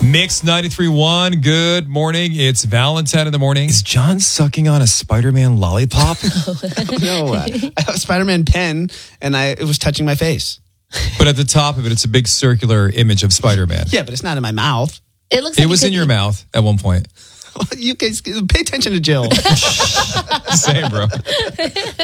Mix 93.1. Good morning. It's Valentine in the morning. Is John sucking on a Spider-Man lollipop? No, I have a Spider-Man pen, and it was touching my face. But at the top of it, it's a big circular image of Spider-Man. Yeah, but it's not in my mouth. It looks like It was in your mouth at one point. You guys pay attention to Jill. Same, bro.